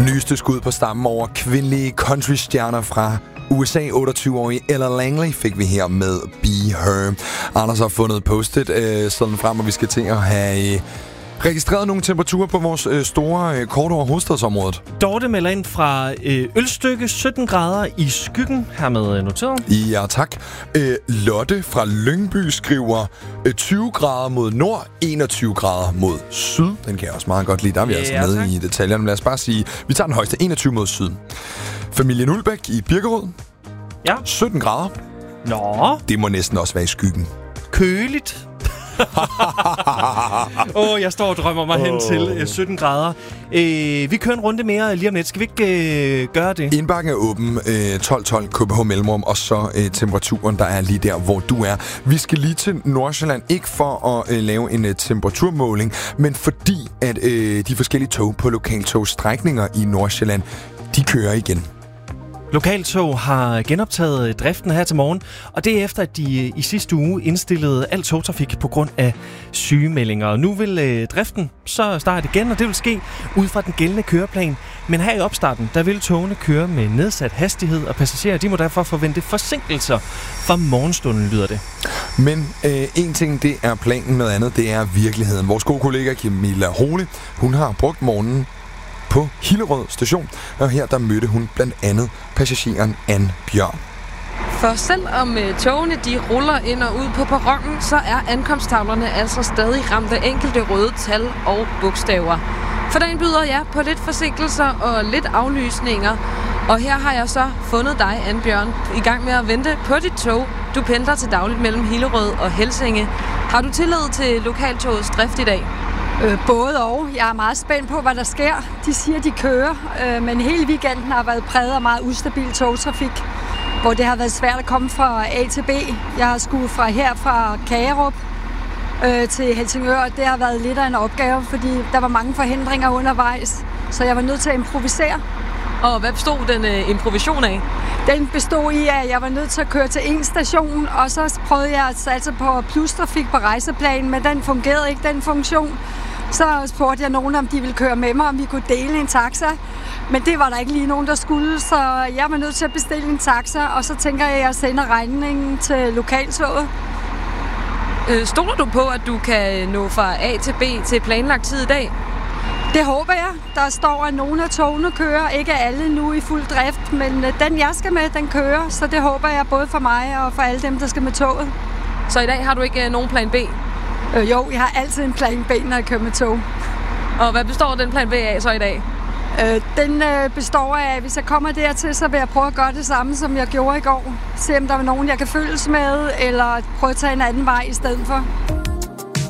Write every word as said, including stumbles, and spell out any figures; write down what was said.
Nyeste skud på stammen over kvindelige country-stjerner fra U S A. otteogtyve-årige Ella Langley fik vi her med Be Her. Anders har fundet post-it øh, sådan frem, og vi skal til at have øh, registreret nogle temperaturer på vores øh, store øh, kort over hovedstadsområdet. Dorte melder ind fra øh, Ølstykke, sytten grader i skyggen. Hermed noteret. Ja, tak. Øh, Lotte fra Lyngby skriver øh, tyve grader mod nord, enogtyve grader mod syd. Den kan jeg også meget godt lide. Der er vi ja, altså nede tak. i detaljerne. Lad os bare sige, vi tager den højeste, enogtyve mod syd. Familien Ulbæk i Birkerød. Ja. sytten grader. Nå. Det må næsten også være i skyggen. Køligt. Åh, oh, jeg står og drømmer mig oh. hen til øh, sytten grader. Øh, vi kører en runde mere lige om lidt. Skal vi ikke øh, gøre det? Indbakken er åben. Øh, tolv tolv K B H Mellemrum. Og så øh, temperaturen, der er lige der, hvor du er. Vi skal lige til Nordsjælland. Ikke for at øh, lave en øh, temperaturmåling, men fordi at øh, de forskellige tog på lokaltogstrækninger i Nordsjælland, de kører igen. Lokaltog har genoptaget driften her til morgen, og det er efter, at de i sidste uge indstillede al togtrafik på grund af sygemeldinger. Nu vil øh, driften så starte igen, og det vil ske ud fra den gældende køreplan. Men her i opstarten, der vil togene køre med nedsat hastighed, og passagerer de må derfor forvente forsinkelser fra morgenstunden, lyder det. Men øh, en ting, det er planen, noget andet, det er virkeligheden. Vores gode kollega Camilla Hole, hun har brugt morgenen på Hillerød station, og her der mødte hun blandt andet passageren Ann Bjørn. For selvom øh, togene de ruller ind og ud på perronen, så er ankomsttavlerne altså stadig ramt af enkelte røde tal og bogstaver. For dagen byder jeg på lidt forsinkelser og lidt aflysninger, og her har jeg så fundet dig, Ann Bjørn, i gang med at vente på dit tog. Du pendler til dagligt mellem Hillerød og Helsinge. Har du tillid til lokaltogets drift i dag? Øh, både og. Jeg er meget spændt på, hvad der sker. De siger, de kører, øh, men hele weekenden har været præget af meget ustabil togtrafik, hvor det har været svært at komme fra A til B. Jeg har skudt fra her fra Kagerup øh, til Helsingør, og det har været lidt af en opgave, fordi der var mange forhindringer undervejs, så jeg var nødt til at improvisere. Og hvad bestod den øh, improvisation af? Den bestod i, at jeg var nødt til at køre til en station, og så prøvede jeg at satse på plustrafik på rejseplanen, men den fungerede ikke, den funktion. Så spurgte jeg nogen, om de ville køre med mig, om vi kunne dele en taxa. Men det var der ikke lige nogen, der skulle, så jeg var nødt til at bestille en taxa, og så tænker jeg, at jeg sender regningen til lokaltoget. Øh, stoler du på, at du kan nå fra A til B til planlagt tid i dag? Det håber jeg. Der står, at nogle af togene kører. Ikke alle nu i fuld drift, men den, jeg skal med, den kører. Så det håber jeg både for mig og for alle dem, der skal med toget. Så i dag har du ikke nogen plan B? Øh, jo, jeg har altid en plan B, når jeg kører med tog. Og hvad består den plan B af så i dag? Øh, den øh, består af, at hvis jeg kommer dertil, så vil jeg prøve at gøre det samme, som jeg gjorde i går. Se om der er nogen, jeg kan følges med, eller prøve at tage en anden vej i stedet for.